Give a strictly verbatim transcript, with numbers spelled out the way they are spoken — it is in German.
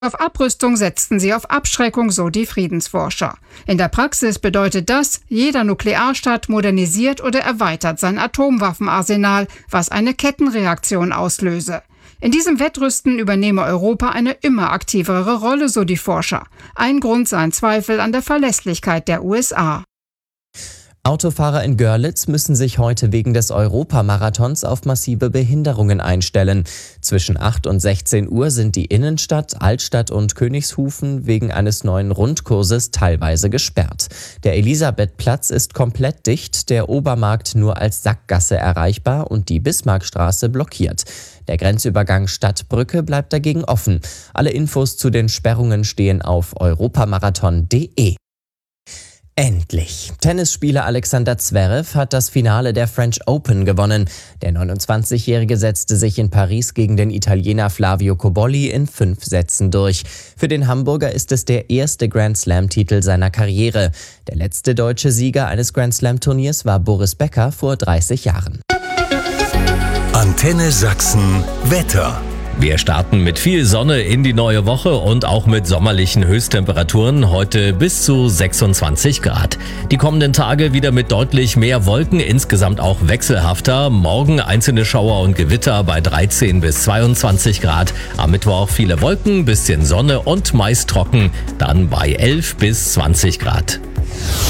Auf Abrüstung setzten sie auf Abschreckung, so die Friedensforscher. In der Praxis bedeutet das, jeder Nuklearstaat modernisiert oder erweitert sein Atomwaffenarsenal, was eine Kettenreaktion auslöse. In diesem Wettrüsten übernehme Europa eine immer aktivere Rolle, so die Forscher. Ein Grund seien Zweifel an der Verlässlichkeit der U S A. Autofahrer in Görlitz müssen sich heute wegen des Europamarathons auf massive Behinderungen einstellen. Zwischen acht und sechzehn Uhr sind die Innenstadt, Altstadt und Königshufen wegen eines neuen Rundkurses teilweise gesperrt. Der Elisabethplatz ist komplett dicht, der Obermarkt nur als Sackgasse erreichbar und die Bismarckstraße blockiert. Der Grenzübergang Stadtbrücke bleibt dagegen offen. Alle Infos zu den Sperrungen stehen auf europamarathon punkt de. Endlich! Tennisspieler Alexander Zverev hat das Finale der French Open gewonnen. Der neunundzwanzigjährige setzte sich in Paris gegen den Italiener Flavio Cobolli in fünf Sätzen durch. Für den Hamburger ist es der erste Grand-Slam-Titel seiner Karriere. Der letzte deutsche Sieger eines Grand-Slam-Turniers war Boris Becker vor dreißig Jahren. Antenne Sachsen Wetter. Wir starten mit viel Sonne in die neue Woche und auch mit sommerlichen Höchsttemperaturen, heute bis zu sechsundzwanzig Grad. Die kommenden Tage wieder mit deutlich mehr Wolken, insgesamt auch wechselhafter. Morgen einzelne Schauer und Gewitter bei dreizehn bis zweiundzwanzig Grad. Am Mittwoch viele Wolken, bisschen Sonne und meist trocken, dann bei elf bis zwanzig Grad.